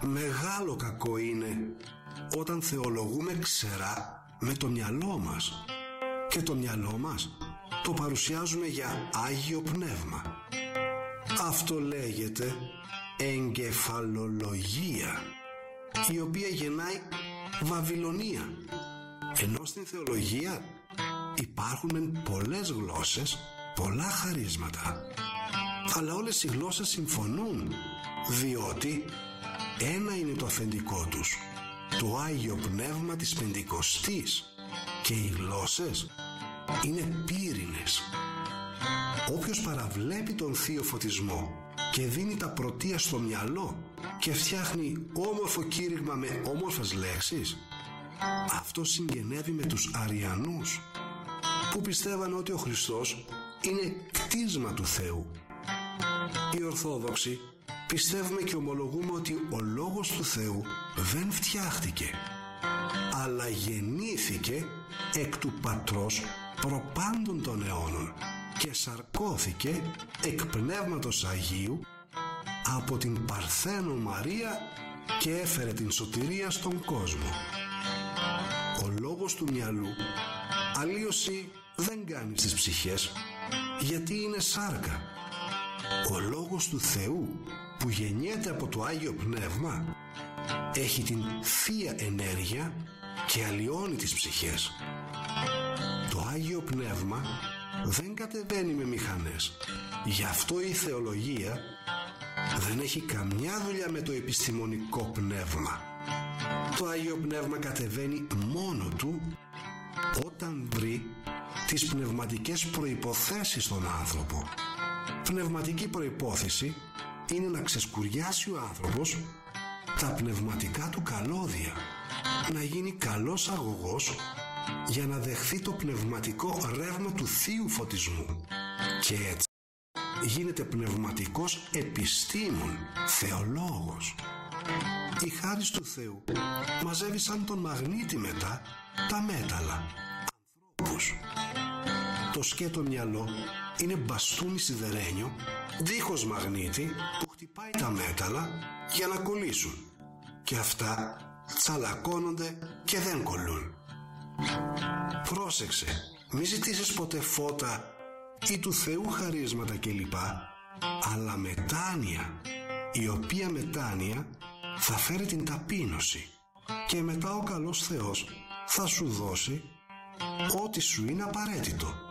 Μεγάλο κακό είναι όταν θεολογούμε ξερά με το μυαλό μας και το μυαλό μας το παρουσιάζουμε για Άγιο Πνεύμα. Αυτό λέγεται εγκεφαλολογία, η οποία γεννάει Βαβυλωνία, ενώ στην θεολογία υπάρχουν πολλές γλώσσες, πολλά χαρίσματα, αλλά όλες οι γλώσσες συμφωνούν, διότι ένα είναι το αφεντικό τους, το Άγιο Πνεύμα της Πεντηκοστής, και οι γλώσσες είναι πύρινες. Όποιος παραβλέπει τον Θείο Φωτισμό και δίνει τα πρωτεία στο μυαλό και φτιάχνει όμορφο κήρυγμα με όμορφες λέξεις, αυτό συγγενεύει με τους Αριανούς, που πιστεύαν ότι ο Χριστός είναι κτίσμα του Θεού. Οι Ορθόδοξοι πιστεύουμε και ομολογούμε ότι ο Λόγος του Θεού δεν φτιάχτηκε, αλλά γεννήθηκε εκ του Πατρός προπάντων των αιώνων και σαρκώθηκε εκ Πνεύματος Αγίου από την Παρθένο Μαρία και έφερε την σωτηρία στον κόσμο. Ο λόγος του μυαλού αλλίωση δεν κάνει στις ψυχές, γιατί είναι σάρκα. Ο λόγος του Θεού που γεννιέται από το Άγιο Πνεύμα έχει την Θεία Ενέργεια και αλλοιώνει τις ψυχές. Το Άγιο Πνεύμα δεν κατεβαίνει με μηχανές. Γι' αυτό η θεολογία δεν έχει καμιά δουλειά με το επιστημονικό πνεύμα. Το Άγιο Πνεύμα κατεβαίνει μόνο του όταν βρει τις πνευματικές προϋποθέσεις στον άνθρωπο. Πνευματική προϋπόθεση είναι να ξεσκουριάσει ο άνθρωπος τα πνευματικά του καλώδια, να γίνει καλός αγωγός για να δεχθεί το πνευματικό ρεύμα του Θείου Φωτισμού, και έτσι γίνεται πνευματικός επιστήμον, θεολόγος. Η χάρις του Θεού μαζεύει σαν τον μαγνήτη μετά τα μέταλλα, ανθρώπους. Το σκέτο μυαλό είναι μπαστούνι σιδερένιο δίχως μαγνήτη που χτυπάει τα μέταλλα για να κολλήσουν, και αυτά τσαλακώνονται και δεν κολλούν. Πρόσεξε, μη ζητήσεις ποτέ φώτα ή του Θεού χαρίσματα κλπ, αλλά μετάνοια, η οποία μετάνοια θα φέρει την ταπείνωση, και μετά ο καλός Θεός θα σου δώσει ό,τι σου είναι απαραίτητο.